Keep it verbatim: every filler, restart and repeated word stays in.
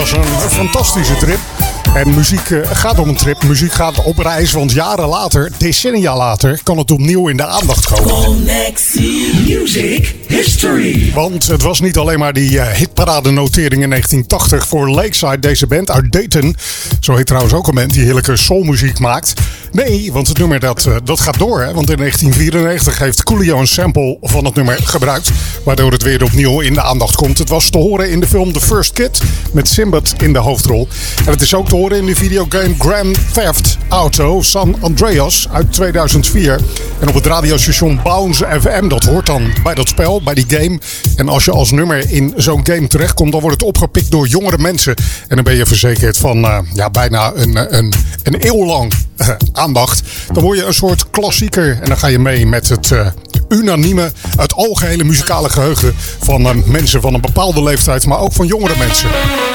was een fantastische trip. En muziek uh, gaat om een trip, muziek gaat op reis, want jaren later, decennia later, kan het opnieuw in de aandacht komen. Connectie Music History. Want het was niet alleen maar die uh, hitparadennotering in negentien tachtig voor Lakeside, deze band uit Dayton. Zo heet trouwens ook een band die heerlijke soulmuziek maakt. Nee, want het nummer dat, uh, dat gaat door. Hè? Want in negentien vierennegentig heeft Coolio een sample van het nummer gebruikt, waardoor het weer opnieuw in de aandacht komt. Het was te horen in de film The First Kid met Sinbad in de hoofdrol. En het is ook te horen in de videogame Grand Theft Auto San Andreas uit tweeduizend vier. En op het radiostation Bounce F M, dat hoort dan bij dat spel, bij die game. En als je als nummer in zo'n game terechtkomt, dan wordt het opgepikt door jongere mensen. En dan ben je verzekerd van uh, ja, bijna een, een, een eeuw lang uh, aandacht. Dan word je een soort klassieker en dan ga je mee met het uh, unanieme, het algehele muzikale geheugen van uh, mensen van een bepaalde leeftijd, maar ook van jongere mensen.